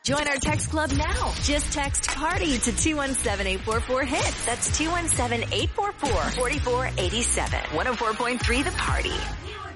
Join our text club now. Just text PARTY to 217-844-HIT. That's 217-844-4487. 104.3 The Party.